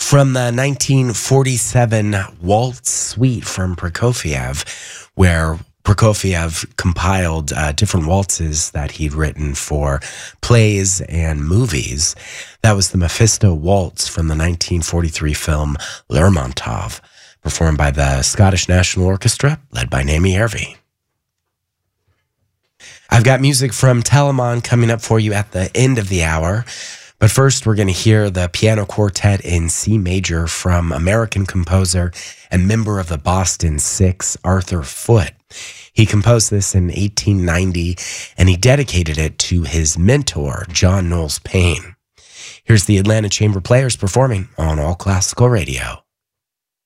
from the 1947 Waltz Suite from Prokofiev, where Prokofiev compiled different waltzes that he'd written for plays and movies. That was the Mephisto Waltz from the 1943 film Lermontov, performed by the Scottish National Orchestra, led by Naomi Hervey. I've got music from Telemann coming up for you at the end of the hour. But first, we're going to hear the piano quartet in C major from American composer and member of the Boston Six, Arthur Foote. He composed this in 1890, and he dedicated it to his mentor, John Knowles Paine. Here's the Atlanta Chamber Players performing on All Classical Radio.